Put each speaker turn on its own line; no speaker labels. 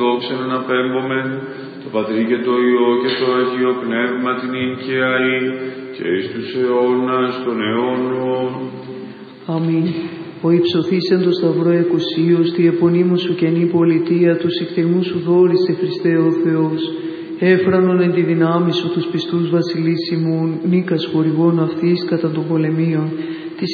Δόξα να απέμπομεν, το Πατρί και το Υιό και το Αγίο Πνεύμα την ίν και αή και εις τους αιώνας των αιώνων.
Αμήν. Ο υψωθής εν το σταυρό εκουσίως, τη επωνύμου σου καινή πολιτεία, τους εκτιμού σου δόρισε Χριστέ ο Θεός. Έφρανον εν τη δυνάμει σου τους πιστούς βασιλείς ημών, νίκας χορηγών αυτής κατά των πολεμίων.